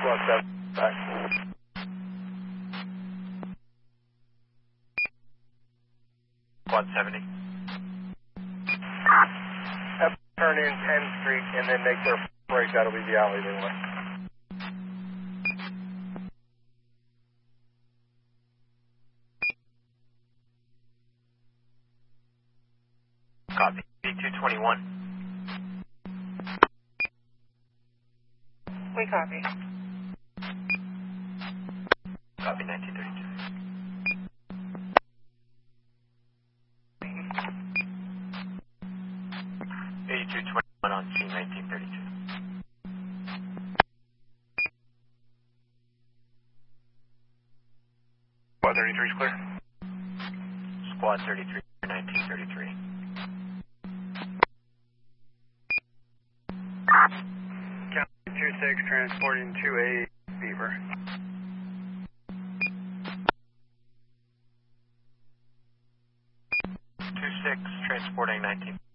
Squad 7, back. Squad 70. Have turn in 10th Street and then make their break. That'll be the alley they want. Copy. B221. We copy. Copy 1932. A221 on scene 1932. Squad 33 is clear. Squad 33, 1933. County 26 transporting 2A Beaver. 26 transporting 19.